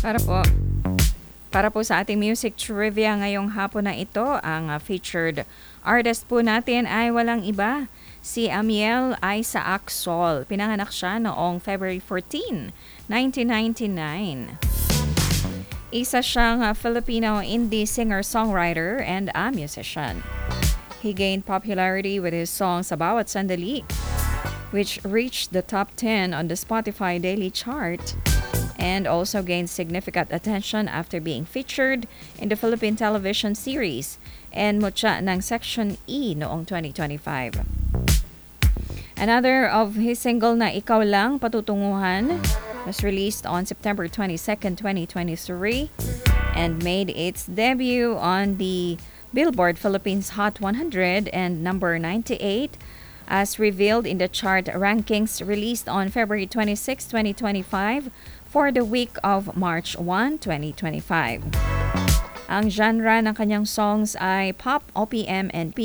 Para po para po sa ating music trivia ngayong hapon na ito, ang featured artist po natin ay walang iba, si Amiel Isaac Sol. Pinanganak siya noong February 14, 1999. Isa siyang Filipino indie singer-songwriter and a musician. He gained popularity with his song Sa Bawat Sandali, which reached the top 10 on the Spotify Daily Chart, and also gained significant attention after being featured in the Philippine television series and Mutya ng Section E noong 2025. Another of his single na Ikaw Lang Patutunguhan was released on September 22nd, 2023 and made its debut on the Billboard Philippines Hot 100 and number 98 as revealed in the chart rankings released on February 26, 2025 for the week of March 1, 2025. Ang genre ng kanyang songs ay pop, OPM, and